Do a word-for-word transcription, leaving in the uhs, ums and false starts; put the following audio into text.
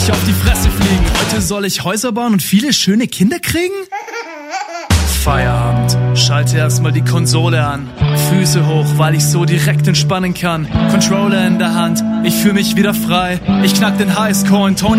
auf die Fresse fliegen. Heute soll ich Häuser bauen und viele schöne Kinder kriegen? Feierabend. Schalte erstmal die Konsole an. Füße hoch, weil ich so direkt entspannen kann. Controller in der Hand, ich fühle mich wieder frei. Ich knack den Highscore und Tony